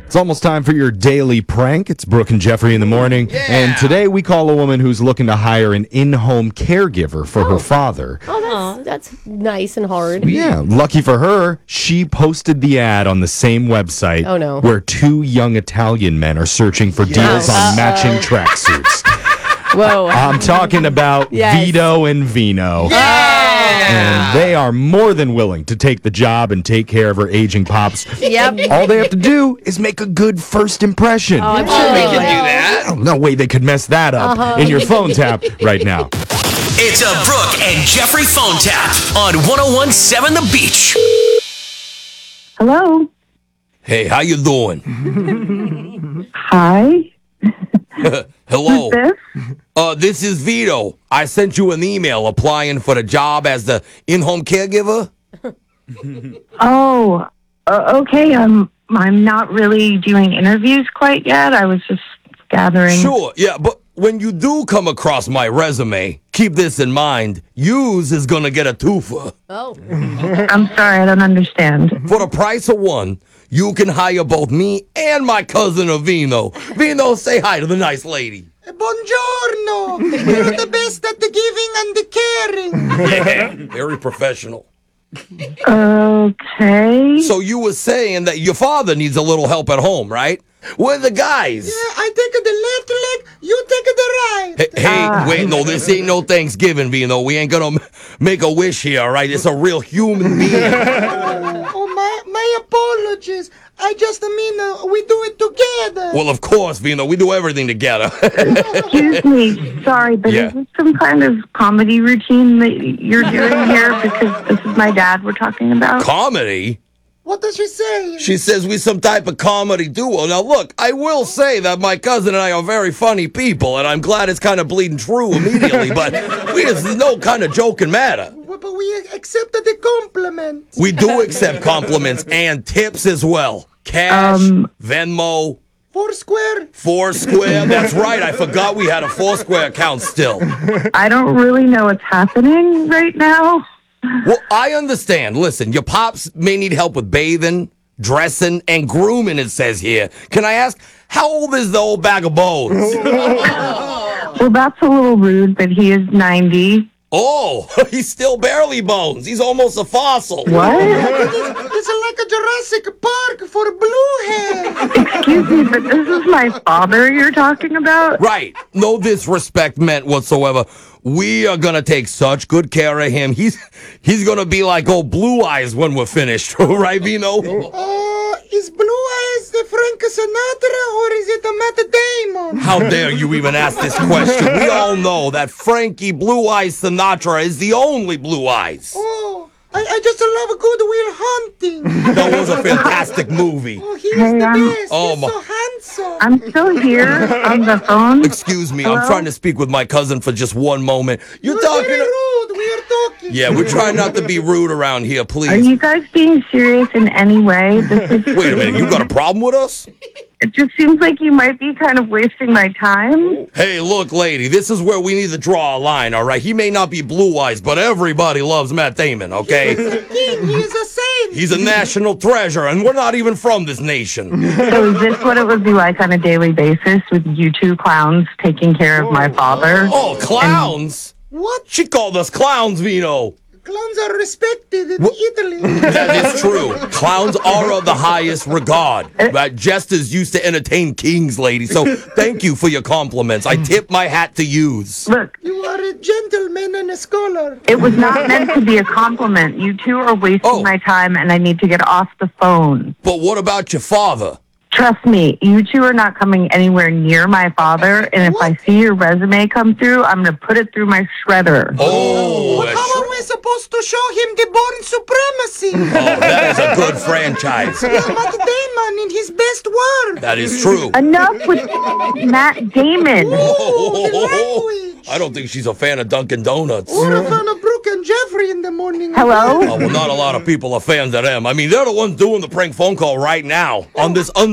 It's almost time for your daily prank. It's Brooke and Jeffrey in the morning. Yeah. And today we call a woman who's looking to hire an in-home caregiver for her father. Oh, that's nice and hard. Yeah, lucky for her, she posted the ad on the same website where two young Italian men are searching for deals on matching tracksuits. Whoa. I'm talking about Vito and Vino. And they are more than willing to take the job and take care of her aging pops. Yep. All they have to do is make a good first impression. Oh, I'm sure We can do that. No way they could mess that up in your phone tap right now. It's a Brooke and Jeffrey phone tap on 101.7 The Beach. Hello. Hey, how you doing? Hi. Hello. Who's this? This is Vito. I sent you an email applying for the job as the in-home caregiver. Oh, okay. I'm not really doing interviews quite yet. I was just gathering. Sure, yeah, but when you do come across my resume, keep this in mind. Yous is gonna get a twofer. Oh. I'm sorry, I don't understand. For the price of one, you can hire both me and my cousin Vino. Vino, say hi to the nice lady. Buongiorno! We're the best at the giving and the caring. Very professional. Okay. So you were saying that your father needs a little help at home, right? We're the guys. Yeah, I take the left leg, you take the right. Hey, wait, no, this ain't no Thanksgiving, Vino. We ain't gonna make a wish here, all right? It's a real human being. My apologies. I just mean we do it together. Well, of course, Vino, we do everything together. Excuse me. Sorry, but Yeah. is this some kind of comedy routine that you're doing here? Because this is my dad we're talking about. Comedy? What does she say? She says we some type of comedy duo. Now, look, I will say that my cousin and I are very funny people, and I'm glad it's kind of bleeding true immediately, but there's no kind of joking matter. But we accepted the compliment. We do accept compliments and tips as well. Cash, Venmo, Foursquare. That's right. I forgot we had a Foursquare account still. I don't really know what's happening right now. Well, I understand. Listen, your pops may need help with bathing, dressing, and grooming, it says here. Can I ask, how old is the old bag of bones? Well, that's a little rude, but he is 90. Oh, he's still barely bones. He's almost a fossil. What? It's like a Jurassic Park for blue hair. Excuse me, but this is my father you're talking about? Right. No disrespect meant whatsoever. We are going to take such good care of him. He's going to be like old Blue Eyes when we're finished. Right, Vino? Is Blue Eyes the Frank Sinatra or is it the Matt Damon? How dare you even ask this question? We all know that Frankie Blue Eyes Sinatra is the only Blue Eyes. Oh, I just love Good Will Hunting. That was a fantastic movie. Oh, he's Hey, the I'm- best. Oh, He's my- so handsome. I'm still here on the phone. Excuse me, I'm Hello? trying to speak with my cousin for just one moment. You're You're talking... very rude. We are talking. Yeah, we're trying not to be rude around here, Are please. you guys being serious in any way? This is, Wait a minute, you got a problem with us? it just seems like you might be kind of wasting my time. Hey, look, lady, this is where we need to draw a line, all right? He may not be Blue Eyes, but everybody loves Matt Damon, okay? King, he is a saint. He's a national treasure, and we're not even from this nation. So is this what it would be like on a daily basis with you two clowns taking care of my father? Oh, clowns? What? She called us clowns, Vino. Clowns are respected in Italy. That is true. Clowns are of the highest regard. But jesters used to entertain kings, lady. So thank you for your compliments. I tip my hat to yous. Look, You are a gentleman and a scholar. it was not meant to be a compliment. You two are wasting Oh. my time and I need to get off the phone. But what about your father? Trust me, you two are not coming anywhere near my father, and if I see your resume come through, I'm going to put it through my shredder. Oh, How are we supposed to show him the born supremacy? that is a good franchise. Matt Damon in his best work. That is true. Enough with Matt Damon. Oh, the language. I don't think she's a fan of Dunkin' Donuts. Or a fan of Brooke and Jeffrey in the morning. Hello? Oh, well, not a lot of people are fans of them. I mean, they're the ones doing the prank phone call right now on this